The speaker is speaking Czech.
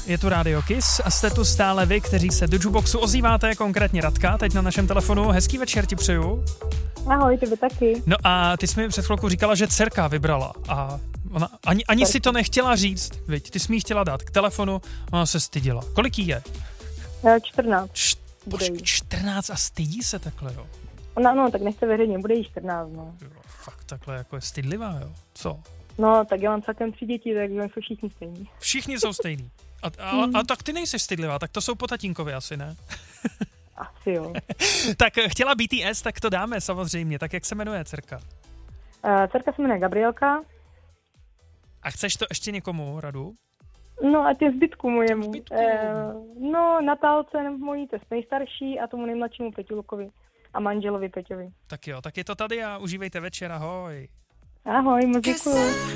Je tu Radio Kiss a jste tu stále vy, kteří se do Juboxu ozýváte, konkrétně Radka, teď na našem telefonu. Hezký večer ti přeju. Ahoj, ty taky. No a ty jsi mi před chvilkou říkala, že dcerka vybrala a ona ani si to nechtěla říct, viď? Ty jsi mi chtěla dát k telefonu, ona se stydila. Kolik jí je? 14. Bože, 14 a stydí se takhle, jo? No, tak nechce veřejně, bude jí 14, no. Jo, fakt takhle jako je stydlivá, jo? Co? No, tak já mám celkem 3 děti, tak jsou všichni stejní. Všichni jsou stejní. A tak ty nejsi stydlivá, tak to jsou po tatínkovi asi, ne? Asi jo. Tak chtěla BTS, tak to dáme samozřejmě. Tak jak se jmenuje dcerka? Dcerka se jmenuje Gabrielka. A chceš to ještě někomu, Radu? No a tě zbytku mojemu. No, Natálce mojí, to je nejstarší a tomu nejmladšímu Peťulkovi a manželovi Peťovi. Tak jo, tak je to tady a užívejte večer, ahoj. Ahoj, moc děkuju.